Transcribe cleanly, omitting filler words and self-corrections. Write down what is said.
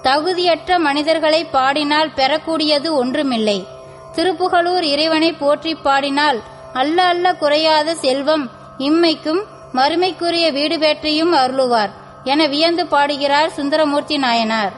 தகுதியற்ற மனிதர்களை பாடினால் பெறக்கூடியது ஒன்றுமில்லை. திருப்புகலூர் இறைவனை போற்றி பாடினால் அல்ல அல்ல குறையாத செல்வம் இம்மைக்கும் மறுமைக்குரிய வீடு பெற்றையும் அருளுவார் என வியந்து பாடுகிறார் சுந்தரமூர்த்தி நாயனார்.